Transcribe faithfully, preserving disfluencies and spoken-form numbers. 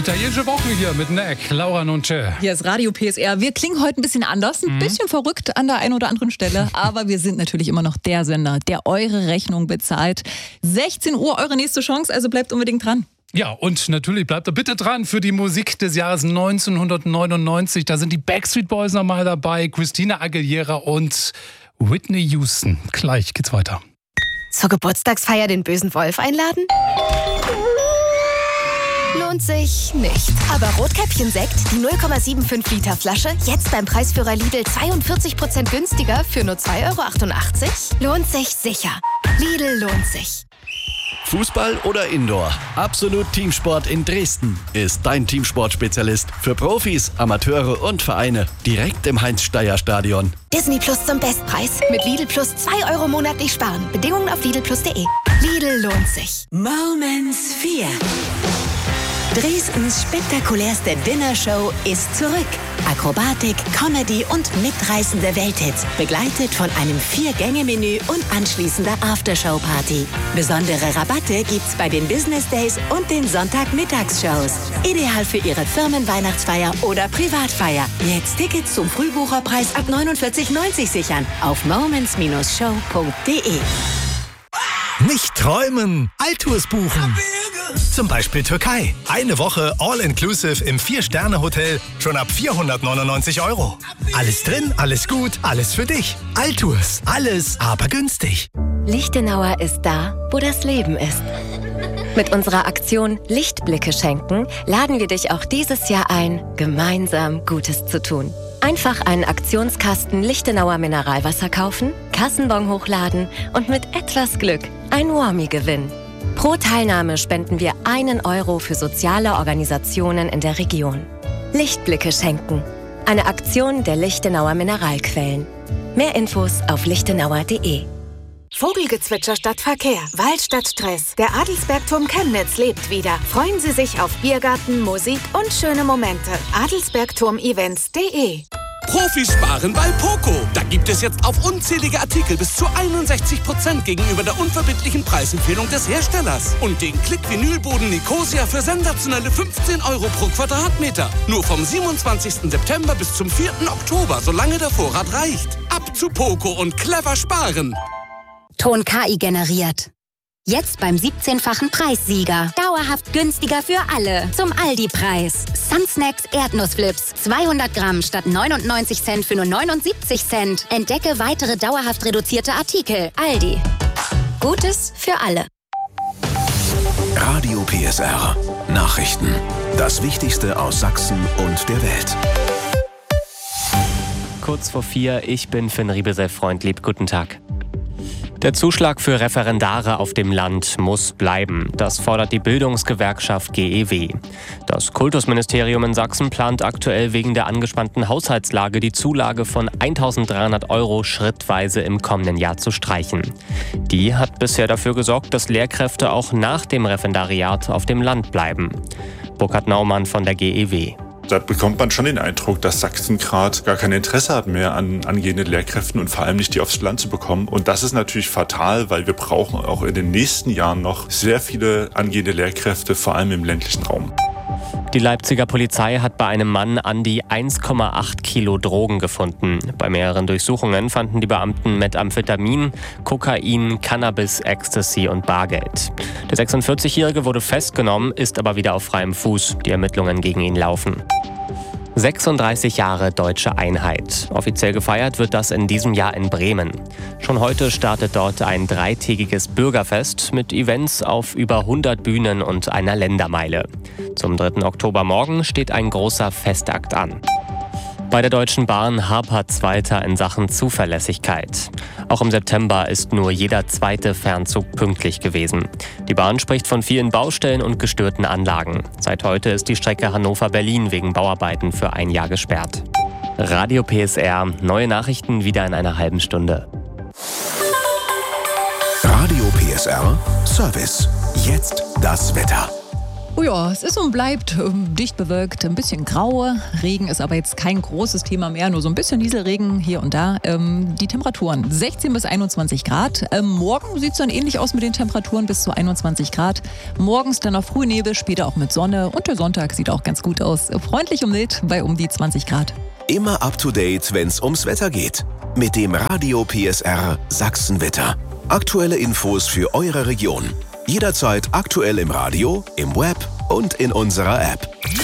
Italienische Woche hier mit Neck, Laura Nunce. Hier ist Radio P S R. Wir klingen heute ein bisschen anders, ein mhm. bisschen verrückt an der einen oder anderen Stelle, aber wir sind natürlich immer noch der Sender, der eure Rechnung bezahlt. sechzehn Uhr eure nächste Chance, also bleibt unbedingt dran. Ja, und natürlich bleibt da bitte dran für die Musik des Jahres neunzehnhundertneunundneunzig. Da sind die Backstreet Boys nochmal dabei, Christina Aguilera und Whitney Houston. Gleich geht's weiter. Zur Geburtstagsfeier den bösen Wolf einladen? Lohnt sich nicht. Aber Rotkäppchen-Sekt, die null Komma fünfundsiebzig Liter Flasche, jetzt beim Preisführer Lidl zweiundvierzig Prozent günstiger für nur zwei Euro achtundachtzig? Lohnt sich sicher. Lidl lohnt sich. Fußball oder Indoor? Absolut Teamsport in Dresden ist dein Teamsportspezialist für Profis, Amateure und Vereine. Direkt im Heinz-Steier-Stadion. Disney Plus zum Bestpreis. Mit Lidl Plus zwei Euro monatlich sparen. Bedingungen auf lidl plus punkt de. Lidl lohnt sich. Moments vier. Dresdens spektakulärste Dinnershow ist zurück. Akrobatik, Comedy und mitreißende Welthits, begleitet von einem Vier-Gänge-Menü und anschließender Aftershow-Party. Besondere Rabatte gibt's bei den Business Days und den Sonntagmittagsshows. Ideal für Ihre Firmenweihnachtsfeier oder Privatfeier. Jetzt Tickets zum Frühbucherpreis ab neunundvierzig neunzig sichern auf moments show punkt de. Nicht träumen, Altours buchen. Zum Beispiel Türkei. Eine Woche All-Inclusive im Vier-Sterne-Hotel schon ab vierhundertneunundneunzig Euro. Alles drin, alles gut, alles für dich. Altours, alles, aber günstig. Lichtenauer ist da, wo das Leben ist. Mit unserer Aktion Lichtblicke schenken laden wir dich auch dieses Jahr ein, gemeinsam Gutes zu tun. Einfach einen Aktionskasten Lichtenauer Mineralwasser kaufen, Kassenbon hochladen und mit etwas Glück ein Warmie gewinnen. Pro Teilnahme spenden wir einen Euro für soziale Organisationen in der Region. Lichtblicke schenken. Eine Aktion der Lichtenauer Mineralquellen. Mehr Infos auf lichtenauer punkt de. Vogelgezwitscher statt Verkehr, Wald statt Stress. Der Adelsbergturm Chemnitz lebt wieder. Freuen Sie sich auf Biergarten, Musik und schöne Momente. adelsbergturm events punkt de. Profis sparen bei Poco. Da gibt es jetzt auf unzählige Artikel bis zu einundsechzig Prozent gegenüber der unverbindlichen Preisempfehlung des Herstellers. Und den Klick-Vinylboden Nicosia für sensationelle fünfzehn Euro pro Quadratmeter. Nur vom siebenundzwanzigsten September bis zum vierten Oktober, solange der Vorrat reicht. Ab zu Poco und clever sparen. Ton K I generiert. Jetzt beim siebzehnfachen Preissieger. Dauerhaft günstiger für alle. Zum Aldi-Preis. Sunsnacks Erdnussflips. zweihundert Gramm statt neunundneunzig Cent für nur neunundsiebzig Cent. Entdecke weitere dauerhaft reduzierte Artikel. Aldi. Gutes für alle. Radio P S R. Nachrichten. Das Wichtigste aus Sachsen und der Welt. Kurz vor vier, ich bin Finn Riebesell-Freund. Guten Tag. Der Zuschlag für Referendare auf dem Land muss bleiben. Das fordert die Bildungsgewerkschaft G E W. Das Kultusministerium in Sachsen plant aktuell wegen der angespannten Haushaltslage die Zulage von eintausenddreihundert Euro schrittweise im kommenden Jahr zu streichen. Die hat bisher dafür gesorgt, dass Lehrkräfte auch nach dem Referendariat auf dem Land bleiben. Burkhard Naumann von der G E W. Da bekommt man schon den Eindruck, dass Sachsen gerade gar kein Interesse hat mehr an angehenden Lehrkräften und vor allem nicht die aufs Land zu bekommen. Und das ist natürlich fatal, weil wir brauchen auch in den nächsten Jahren noch sehr viele angehende Lehrkräfte, vor allem im ländlichen Raum. Die Leipziger Polizei hat bei einem Mann an die eins Komma acht Kilo Drogen gefunden. Bei mehreren Durchsuchungen fanden die Beamten Methamphetamin, Kokain, Cannabis, Ecstasy und Bargeld. Der sechsundvierzigjährige wurde festgenommen, ist aber wieder auf freiem Fuß. Die Ermittlungen gegen ihn laufen. sechsunddreißig Jahre Deutsche Einheit. Offiziell gefeiert wird das in diesem Jahr in Bremen. Schon heute startet dort ein dreitägiges Bürgerfest mit Events auf über hundert Bühnen und einer Ländermeile. Zum dritten Oktober morgen steht ein großer Festakt an. Bei der Deutschen Bahn hapert's weiter in Sachen Zuverlässigkeit. Auch im September ist nur jeder zweite Fernzug pünktlich gewesen. Die Bahn spricht von vielen Baustellen und gestörten Anlagen. Seit heute ist die Strecke Hannover-Berlin wegen Bauarbeiten für ein Jahr gesperrt. Radio P S R, neue Nachrichten wieder in einer halben Stunde. Radio P S R, Service. Jetzt das Wetter. Oh ja, es ist und bleibt ähm, dicht bewölkt, ein bisschen grau. Regen ist aber jetzt kein großes Thema mehr, nur so ein bisschen Nieselregen hier und da. Ähm, die Temperaturen sechzehn bis einundzwanzig Grad. Ähm, morgen sieht es dann ähnlich aus mit den Temperaturen bis zu einundzwanzig Grad. Morgens dann noch Frühnebel, später auch mit Sonne. Und der Sonntag sieht auch ganz gut aus. Freundlich und mild bei um die zwanzig Grad. Immer up to date, wenn's ums Wetter geht. Mit dem Radio P S R Sachsenwetter. Aktuelle Infos für eure Region. Jederzeit aktuell im Radio, im Web und in unserer App.